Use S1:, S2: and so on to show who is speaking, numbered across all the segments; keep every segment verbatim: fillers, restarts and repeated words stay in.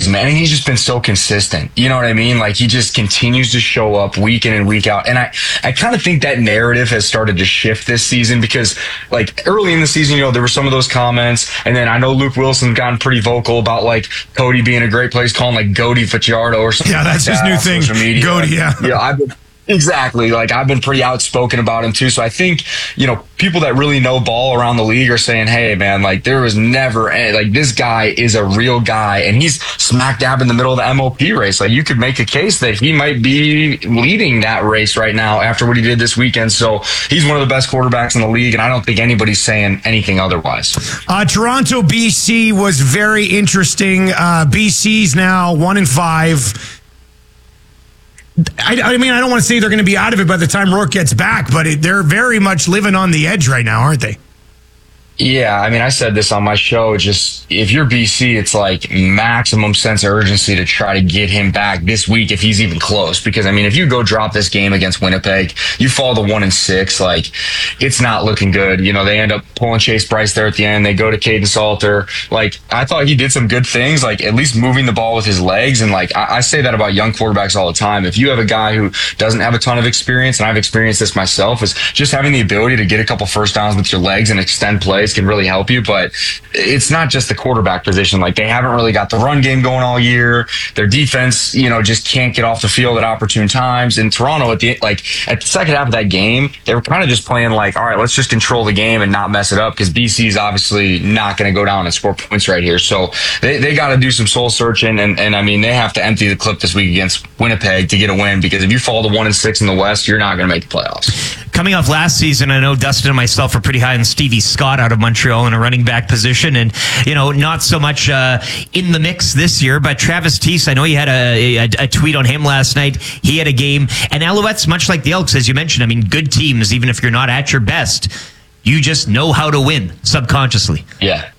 S1: is, man. And he's just been so consistent. You know what I mean? Like, he just continues to show up week in and week out. And I, I kind of think that narrative has started to shift this season because, like, early in the season, you know, there were some of those comments. And then I know Luke Wilson's gotten pretty vocal about, like, Cody being a great place, calling, like, Goaty Fajardo or something.
S2: Yeah, that's
S1: like
S2: his
S1: that
S2: new
S1: on
S2: thing.
S1: social media.
S2: Goaty, yeah.
S1: Yeah, I've been. Exactly. Like, I've been pretty outspoken about him too. So I think, you know, people that really know ball around the league are saying, hey, man, like, there was never, any, like, this guy is a real guy and he's smack dab in the middle of the M O P race. Like, you could make a case that he might be leading that race right now after what he did this weekend. So he's one of the best quarterbacks in the league. And I don't think anybody's saying anything otherwise.
S2: Uh, Toronto, B C was very interesting. Uh, B C's now one and five. I, I mean, I don't want to say they're going to be out of it by the time Rourke gets back, but it, they're very much living on the edge right now, aren't they?
S1: Yeah, I mean, I said this on my show. Just if you're B C, it's like maximum sense of urgency to try to get him back this week if he's even close. Because I mean, if you go drop this game against Winnipeg, you fall to one and six. Like, it's not looking good. You know, they end up pulling Chase Bryce there at the end. They go to Caden Salter. Like, I thought he did some good things, like at least moving the ball with his legs. And like, I, I say that about young quarterbacks all the time. If you have a guy who doesn't have a ton of experience, and I've experienced this myself, is just having the ability to get a couple first downs with your legs and extend plays can really help you. But it's not just the quarterback position. Like, they haven't really got the run game going all year. Their defense, you know, just can't get off the field at opportune times. In Toronto, at the like at the second half of that game, they were kind of just playing like, all right, let's just control the game and not mess it up, because B C is obviously not going to go down and score points right here. So they, they got to do some soul searching, and, and I mean, they have to empty the clip this week against Winnipeg to get a win, because if you fall to one and six in the West, you're not going to make the playoffs.
S3: Coming off last season, I know Dustin and myself are pretty high on Stevie Scott out of Montreal in a running back position, and, you know, not so much uh, in the mix this year, but Travis Teese, I know you had a, a, a tweet on him last night. He had a game, and Alouettes, much like the Elks, as you mentioned, I mean, good teams, even if you're not at your best, you just know how to win subconsciously.
S1: Yeah.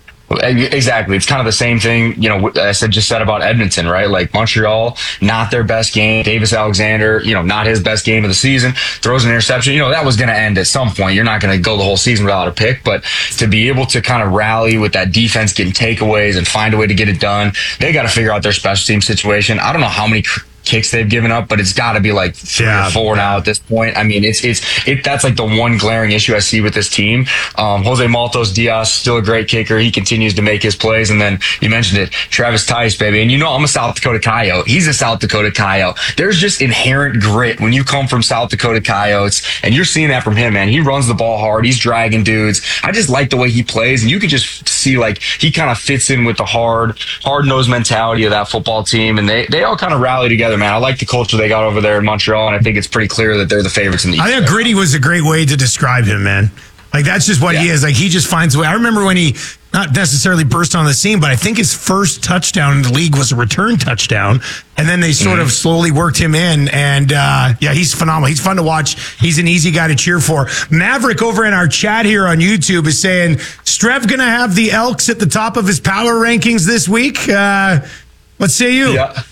S1: Exactly. It's kind of the same thing, you know, I said just said about Edmonton, right? Like, Montreal, not their best game. Davis Alexander, you know, not his best game of the season, throws an interception. You know, that was going to end at some point. You're not going to go the whole season without a pick, but to be able to kind of rally with that defense, getting takeaways and find a way to get it done, they got to figure out their special team situation. I don't know how many kicks they've given up, but it's got to be like three yeah. or four now at this point. I mean, it's it's it. That's like the one glaring issue I see with this team. Um, Jose Maltos Diaz, still a great kicker. He continues to make his plays. And then you mentioned it, Travis Tice, baby. And you know, I'm a South Dakota Coyote. He's a South Dakota Coyote. There's just inherent grit when you come from South Dakota Coyotes, and you're seeing that from him, man. He runs the ball hard. He's dragging dudes. I just like the way he plays, and you could just see like he kind of fits in with the hard, hard-nosed mentality of that football team, and they they all kind of rally together. Man, I like the culture they got over there in Montreal, and I think it's pretty clear that they're the favorites in the East.
S2: I think gritty was a great way to describe him, man. Like, that's just what yeah. he is. Like, he just finds a way. I remember when he not necessarily burst on the scene, but I think his first touchdown in the league was a return touchdown, and then they sort mm-hmm. of slowly worked him in, and uh, yeah, he's phenomenal. He's fun to watch. He's an easy guy to cheer for. Maverick over in our chat here on YouTube is saying, Strev going to have the Elks at the top of his power rankings this week? Uh, what say you?
S1: Yeah.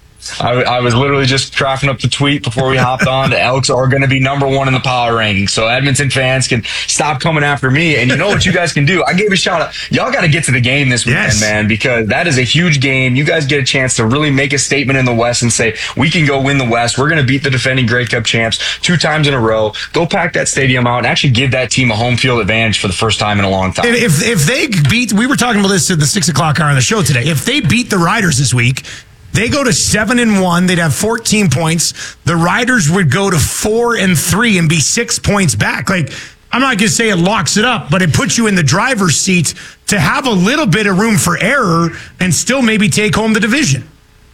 S1: I, I was literally just drafting up the tweet before we hopped on. The Elks are going to be number one in the power rankings. So Edmonton fans can stop coming after me. And you know what you guys can do? I gave a shout out. Y'all got to get to the game this weekend, yes. man, because that is a huge game. You guys get a chance to really make a statement in the West and say, we can go win the West. We're going to beat the defending Grey Cup champs two times in a row. Go pack that stadium out and actually give that team a home field advantage for the first time in a long time.
S2: If, if they beat, we were talking about this at the six o'clock hour on the show today. If they beat the Riders this week, they go to seven and one. They'd have fourteen points. The Riders would go to four and three and be six points back. Like, I'm not going to say it locks it up, but it puts you in the driver's seat to have a little bit of room for error and still maybe take home the division.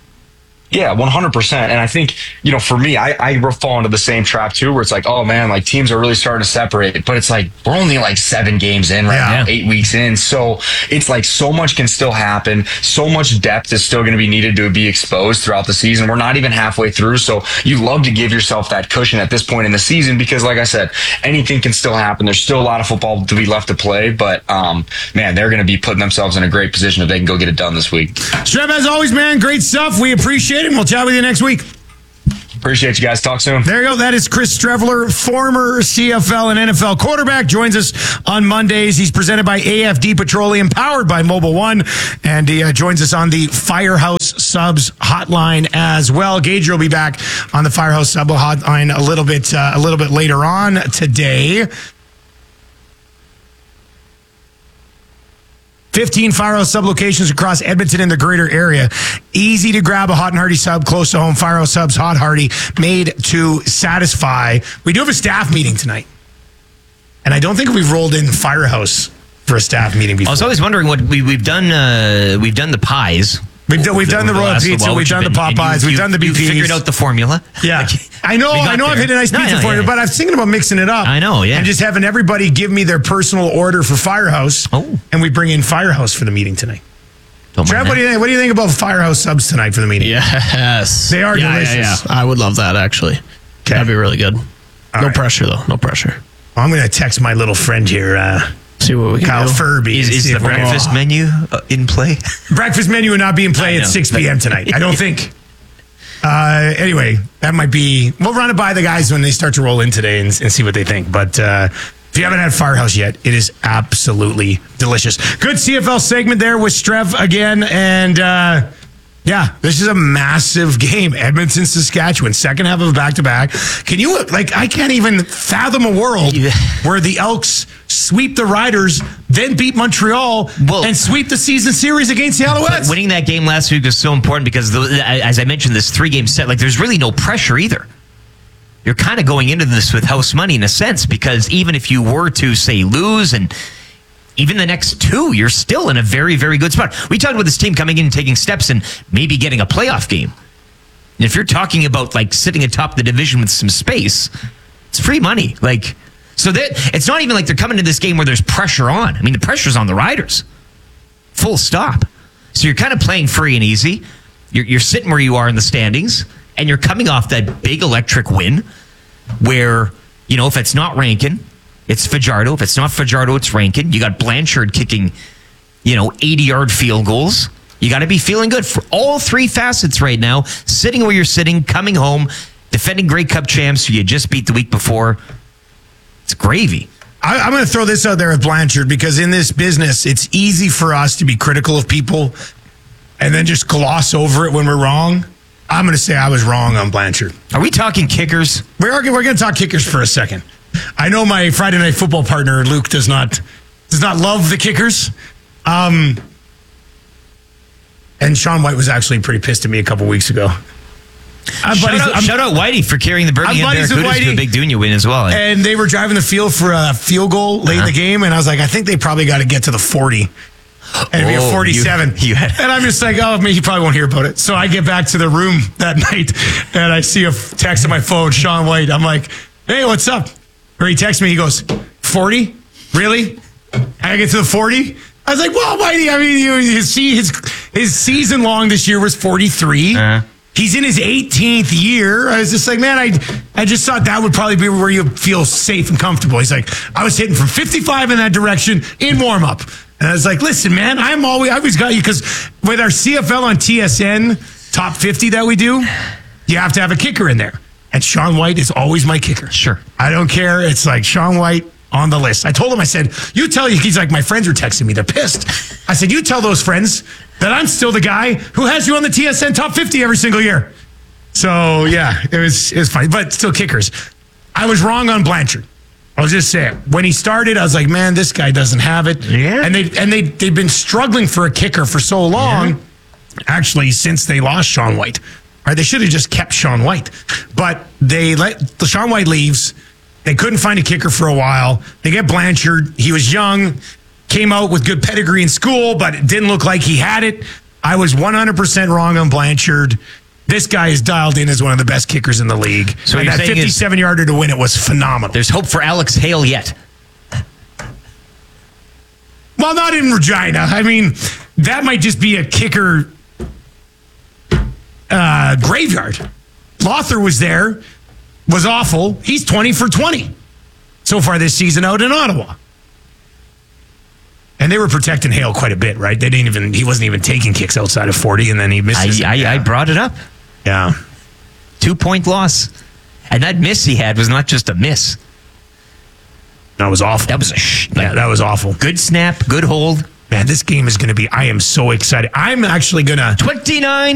S1: Yeah, one hundred percent. And I think, you know, for me, I, I fall into the same trap too, where it's like, oh man, like teams are really starting to separate, but it's like, we're only like seven games in right yeah. now, eight weeks in. So it's like so much can still happen. So much depth is still going to be needed to be exposed throughout the season. We're not even halfway through. So you love to give yourself that cushion at this point in the season, because like I said, anything can still happen. There's still a lot of football to be left to play, but um, man, they're going to be putting themselves in a great position if they can go get it done this week.
S2: Trev, as always, man, great stuff. We appreciate it. We'll chat with you next week.
S1: Appreciate you guys. Talk soon.
S2: There you go. That is Chris Streveler, former C F L and N F L quarterback, joins us on Mondays. He's presented by A F D Petroleum, powered by Mobile One, and he uh, joins us on the Firehouse Subs hotline as well. Gage will be back on the Firehouse Sub hotline a little bit, uh, a little bit later on today. fifteen Firehouse Sub locations across Edmonton and the greater area. Easy to grab a hot and hearty sub close to home. Firehouse Subs, hot hearty, made to satisfy. We do have a staff meeting tonight. And I don't think we've rolled in Firehouse for a staff meeting before.
S3: I was always wondering what we, we've done. Uh, we've done the pies.
S2: We've done, we've done the Royal Pizza, we've done the Popeyes, we've done the B Ps.
S3: You figured out the formula.
S2: Yeah. I know, I know I've hit a nice pizza for you, but I was thinking about mixing it up.
S3: I know, yeah.
S2: And just having everybody give me their personal order for Firehouse.
S3: Oh.
S2: And we bring in Firehouse for the meeting tonight.
S3: Don't
S2: Trev,
S3: mind
S2: what do you
S3: that.
S2: think? What do you think about Firehouse Subs tonight for the meeting?
S4: Yes.
S2: They are
S4: Yeah,
S2: delicious.
S4: Yeah, yeah. I would love that, actually.
S2: Okay.
S4: That'd be really good.
S2: All
S4: no
S2: right.
S4: pressure, though. No pressure.
S2: Well, I'm going to text my little friend here, uh,
S4: See what we can
S2: Kyle
S4: do.
S2: Furby.
S3: Is,
S2: and
S3: is
S2: see
S3: the
S2: if we're-
S3: breakfast
S2: Oh.
S3: menu uh, in play?
S2: Breakfast menu will not be in play
S3: I
S2: at
S3: know.
S2: six p.m. tonight. I don't think. Uh, anyway, that might be. We'll run it by the guys when they start to roll in today and, and see what they think. But uh, if you haven't had Firehouse yet, it is absolutely delicious. Good C F L segment there with Strev again. And uh, yeah, this is a massive game. Edmonton, Saskatchewan, second half of a back to back. Can you, like, I can't even fathom a world
S3: Yeah.
S2: where the Elks sweep the Riders, then beat Montreal,
S3: Well-
S2: and sweep the season series against the Alouettes.
S3: Winning that game last week was so important because, the, as I mentioned, this three-game set, like, there's really no pressure either. You're kind of going into this with house money in a sense because even if you were to, say, lose and even the next two, you're still in a very, very good spot. We talked about this team coming in and taking steps and maybe getting a playoff game. And if you're talking about, like, sitting atop the division with some space, it's free money. Like, so that it's not even like they're coming to this game where there's pressure on. I mean, the pressure's on the Riders. Full stop. So you're kind of playing free and easy. You're, you're sitting where you are in the standings, and you're coming off that big electric win where, you know, if it's not Rankin, it's Fajardo. If it's not Fajardo, it's Rankin. You got Blanchard kicking, you know, eighty-yard field goals. You got to be feeling good for all three facets right now. Sitting where you're sitting, coming home, defending Grey Cup champs who you just beat the week before. It's gravy.
S2: I, I'm going to throw this out there with Blanchard because in this business, it's easy for us to be critical of people and then just gloss over it when we're wrong. I'm going to say I was wrong on Blanchard.
S3: Are we talking kickers?
S2: We're, we're going to talk kickers for a second. I know my Friday Night Football partner, Luke, does not does not love the kickers. Um, and Sean White was actually pretty pissed at me a couple weeks ago. I'm
S3: Shout
S2: buddies-
S3: out,
S2: I'm-
S3: shout out Whitey for carrying the Birmingham
S2: I'm buddies with
S3: Barracudas to
S2: Whitey.
S3: a big Dunya win as well.
S2: And they were driving the field for a field goal late in the game, and I was like, I think they probably got to get to the forty. And it'd be
S3: Oh,
S2: a forty-seven.
S3: you- you had-
S2: and I'm just like, oh, me, he probably won't hear about it. So I get back to the room that night, and I see a text on my phone, Sean White. I'm like, hey, what's up? Or he texts me, he goes, forty? Really? I get to the forty? I was like, well, Whitey, I mean, you- his, his, his season long this year was forty-three.
S3: Uh-huh.
S2: He's in his eighteenth year. I was just like, man, I I just thought that would probably be where you feel safe and comfortable. He's like, I was hitting from fifty-five in that direction in warm up. And I was like, listen, man, I'm always, I always got you because with our C F L on T S N top fifty that we do, you have to have a kicker in there. And Sean White is always my kicker.
S3: Sure.
S2: I don't care. It's like Sean White on the list. I told him, I said, you tell you, he's like, my friends are texting me. They're pissed. I said, you tell those friends that I'm still the guy who has you on the T S N top fifty every single year. So yeah, it was, it was funny, but still kickers. I was wrong on Blanchard. I'll just say it. When he started, I was like, man, this guy doesn't have it.
S3: Yeah.
S2: And they and they they've been struggling for a kicker for so long. Yeah. Actually, since they lost Sean White. Right? They should have just kept Sean White. But they let Sean White leaves. They couldn't find a kicker for a while. They get Blanchard. He was young, came out with good pedigree in school, but it didn't look like he had it. I was one hundred percent wrong on Blanchard. This guy is dialed in as one of the best kickers in the league.
S3: So
S2: and
S3: you're
S2: that
S3: saying is-
S2: fifty-seven yarder to win it was phenomenal.
S3: There's hope for Alex Hale yet.
S2: Well, not in Regina. I mean, that might just be a kicker uh, graveyard. Lothar was there, was awful. He's twenty for twenty so far this season out in Ottawa. And they were protecting Hale quite a bit, right? They didn't even, he wasn't even taking kicks outside of forty, and then he missed
S3: I,
S2: his-
S3: I,
S2: yeah.
S3: I brought it up.
S2: Yeah.
S3: Two point loss. And that miss he had was not just a miss.
S2: That was awful.
S3: That was a sh- like,
S2: yeah, that was awful.
S3: good snap, good hold.
S2: Man, this game is going to be, I am so excited. I'm actually going to.
S3: twenty-nine